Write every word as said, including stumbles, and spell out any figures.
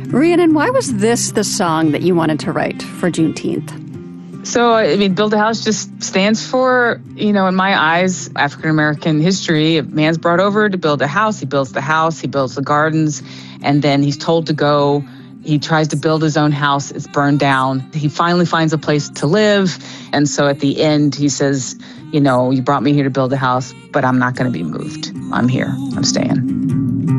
Rhiannon, why was this the song that you wanted to write for Juneteenth? So, I mean, Build a House just stands for, you know, in my eyes, African-American history. A man's brought over to build a house. He builds the house, he builds the gardens, and then he's told to go. He tries to build his own house. It's burned down. He finally finds a place to live. And so at the end, he says, you know, you brought me here to build a house, but I'm not going to be moved. I'm here. I'm staying.